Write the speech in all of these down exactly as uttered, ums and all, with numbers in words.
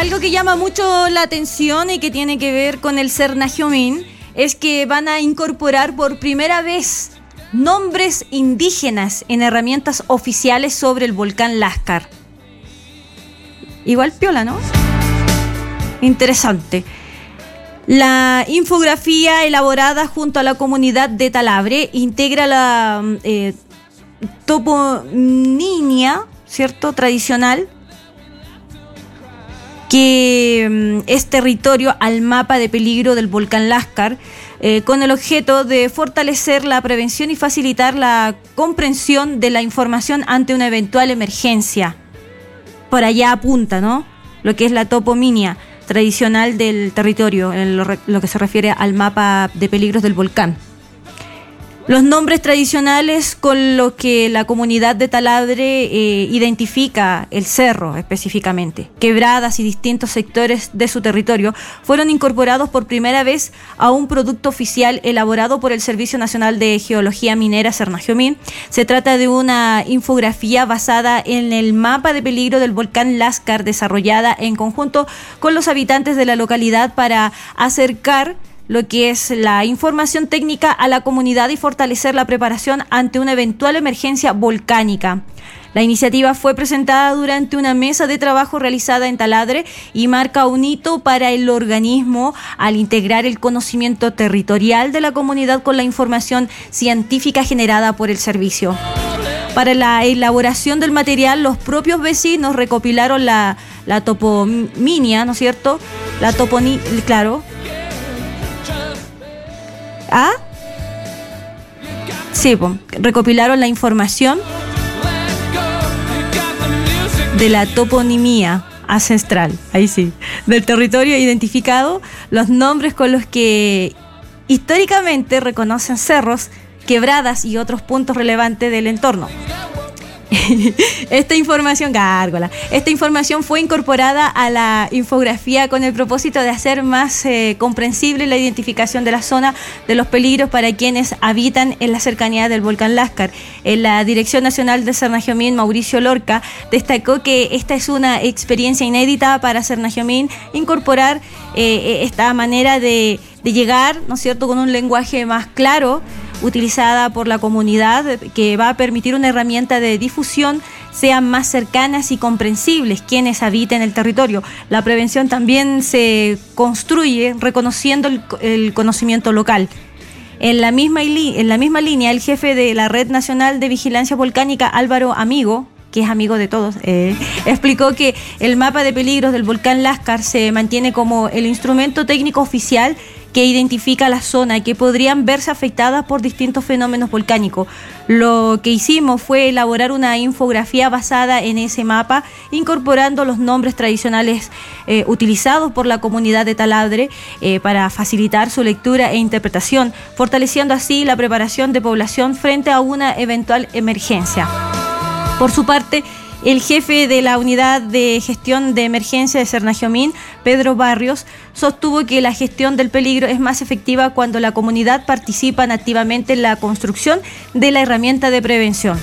algo que llama mucho la atención y que tiene que ver con el Sernajomín es que van a incorporar por primera vez nombres indígenas en herramientas oficiales sobre el volcán Lascar. Igual piola, ¿no? Interesante. La infografía elaborada junto a la comunidad de Talabre integra la eh, toponimia, ¿cierto?, tradicional, que es territorio al mapa de peligro del volcán Lascar, eh, con el objeto de fortalecer la prevención y facilitar la comprensión de la información ante una eventual emergencia. Por allá apunta, ¿no?, lo que es la toponimia tradicional del territorio, en lo, lo que se refiere al mapa de peligros del volcán. Los nombres tradicionales con los que la comunidad de Talabre eh, identifica el cerro específicamente, quebradas y distintos sectores de su territorio, fueron incorporados por primera vez a un producto oficial elaborado por el Servicio Nacional de Geología Minera Sernajomín. Se trata de una infografía basada en el mapa de peligro del volcán Lascar, desarrollada en conjunto con los habitantes de la localidad para acercar lo que es la información técnica a la comunidad y fortalecer la preparación ante una eventual emergencia volcánica. La iniciativa fue presentada durante una mesa de trabajo realizada en Talabre y marca un hito para el organismo al integrar el conocimiento territorial de la comunidad con la información científica generada por el servicio. Para la elaboración del material, los propios vecinos recopilaron la, la toponimia, ¿no es cierto? La toponimia, claro. ¿Ah? Sí, pues, recopilaron la información de la toponimia ancestral, ahí sí, del territorio identificado, los nombres con los que históricamente reconocen cerros, quebradas y otros puntos relevantes del entorno. Esta información, gárgola, esta información fue incorporada a la infografía con el propósito de hacer más eh, comprensible la identificación de la zona de los peligros para quienes habitan en la cercanía del volcán Lascar. En la Dirección Nacional de Sernajomín, Mauricio Lorca, destacó que esta es una experiencia inédita para Sernajomín, incorporar eh, esta manera de, de llegar, ¿no es cierto?, con un lenguaje más claro, utilizada por la comunidad, que va a permitir una herramienta de difusión sean más cercanas y comprensibles quienes habiten el territorio. La prevención también se construye reconociendo el, el conocimiento local. En la misma, en la misma línea, el jefe de la Red Nacional de Vigilancia Volcánica, Álvaro Amigo, que es amigo de todos, eh, explicó que el mapa de peligros del volcán Lascar se mantiene como el instrumento técnico oficial que identifica la zona y que podrían verse afectadas por distintos fenómenos volcánicos. Lo que hicimos fue elaborar una infografía basada en ese mapa, incorporando los nombres tradicionales eh, utilizados por la comunidad de Talabre eh, para facilitar su lectura e interpretación, fortaleciendo así la preparación de población frente a una eventual emergencia. Por su parte, el jefe de la Unidad de Gestión de Emergencia de Sernajomín, Pedro Barrios, sostuvo que la gestión del peligro es más efectiva cuando la comunidad participa activamente en la construcción de la herramienta de prevención.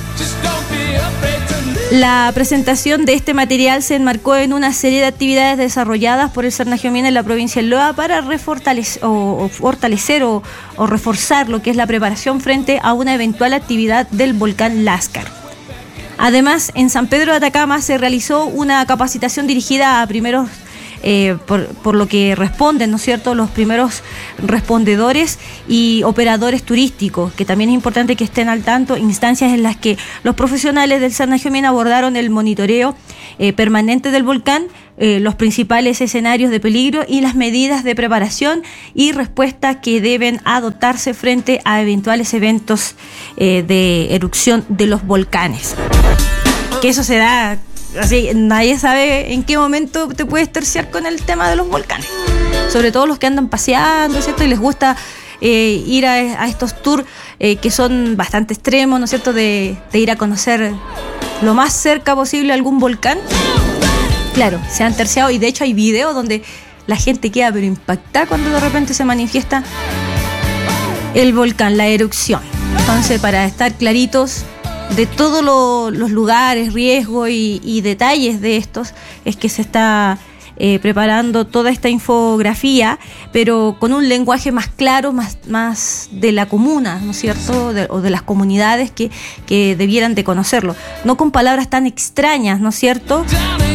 La presentación de este material se enmarcó en una serie de actividades desarrolladas por el Sernajomín en la provincia de Loa para refortalecer o, o fortalecer o, o reforzar lo que es la preparación frente a una eventual actividad del volcán Lascar. Además, en San Pedro de Atacama se realizó una capacitación dirigida a primeros, eh, por, por lo que responden, ¿no es cierto?, los primeros respondedores y operadores turísticos, que también es importante que estén al tanto, instancias en las que los profesionales del Sernajomín abordaron el monitoreo eh, permanente del volcán, eh, los principales escenarios de peligro y las medidas de preparación y respuesta que deben adoptarse frente a eventuales eventos eh, de erupción de los volcanes. Que eso se da así, nadie sabe en qué momento te puedes terciar con el tema de los volcanes, sobre todo los que andan paseando, ¿cierto?, y les gusta eh, ir a, a estos tours eh, que son bastante extremos, ¿no es cierto?, de, de ir a conocer lo más cerca posible algún volcán. Claro, se han terciado y de hecho hay videos donde la gente queda pero impactada cuando de repente se manifiesta el volcán, la erupción. Entonces, para estar claritos de todos lo, los lugares, riesgos y, y detalles de estos, es que se está eh, preparando toda esta infografía, pero con un lenguaje más claro, más, más de la comuna, ¿no es cierto? De, o de las comunidades que, que debieran de conocerlo. No con palabras tan extrañas, ¿no es cierto?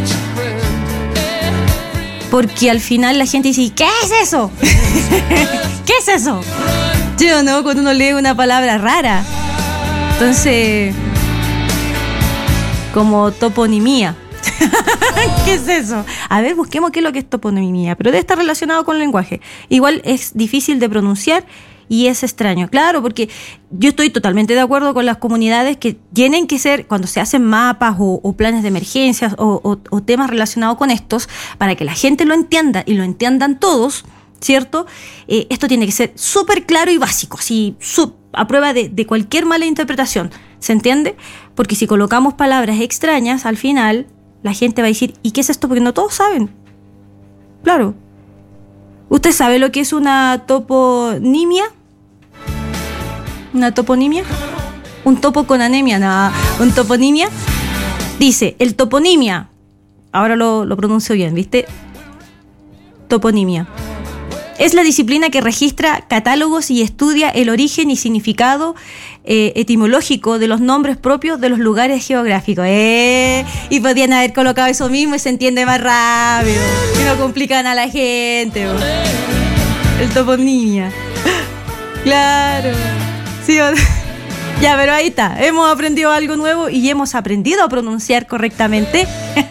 Porque al final la gente dice, ¿qué es eso? ¿Qué es eso? ¿Sí o no? Cuando uno lee una palabra rara. Entonces, como toponimia. ¿Qué es eso? A ver, busquemos qué es lo que es toponimia. Pero debe estar relacionado con el lenguaje. Igual es difícil de pronunciar y es extraño. Claro, porque yo estoy totalmente de acuerdo con las comunidades que tienen que ser, cuando se hacen mapas o, o planes de emergencias o, o, o temas relacionados con estos, para que la gente lo entienda y lo entiendan todos, ¿cierto? Eh, esto tiene que ser súper claro y básico, así, sub, a prueba de, de cualquier mala interpretación, ¿se entiende? Porque si colocamos palabras extrañas, al final la gente va a decir, ¿y qué es esto? Porque no todos saben. Claro. ¿Usted sabe lo que es una toponimia? ¿Una toponimia? Un topo con anemia, nada. ¿Un toponimia? Dice, el toponimia, ahora lo, lo pronuncio bien, ¿viste? Toponimia. Es la disciplina que registra catálogos y estudia el origen y significado eh, etimológico de los nombres propios de los lugares geográficos. Eh, y podían haber colocado eso mismo y se entiende más rápido. Y no complican a la gente. Bro. El toponimia. Claro. Sí, ya, pero ahí está. Hemos aprendido algo nuevo y hemos aprendido a pronunciar correctamente.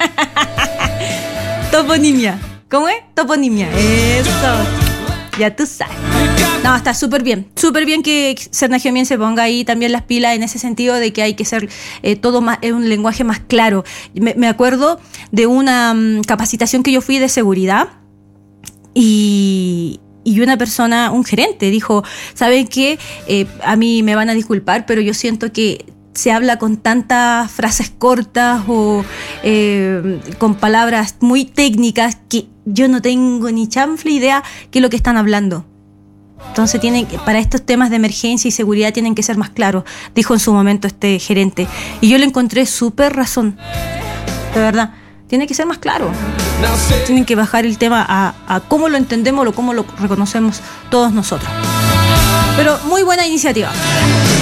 Toponimia. ¿Cómo es? Toponimia. Eso. Ya tú sabes. No, está súper bien. Súper bien que Cernagiomien se ponga ahí también las pilas en ese sentido de que hay que ser eh, todo más, eh, un lenguaje más claro. Me, me acuerdo de una um, capacitación que yo fui de seguridad y, y una persona, un gerente, dijo, ¿saben qué? Eh, a mí me van a disculpar, pero yo siento que se habla con tantas frases cortas o eh, con palabras muy técnicas que yo no tengo ni chanfle idea qué es lo que están hablando. Entonces tienen que, para estos temas de emergencia y seguridad tienen que ser más claros, dijo en su momento este gerente. Y yo le encontré súper razón, de verdad. Tiene que ser más claro. Tienen que bajar el tema a, a cómo lo entendemos o cómo lo reconocemos todos nosotros. Pero muy buena iniciativa.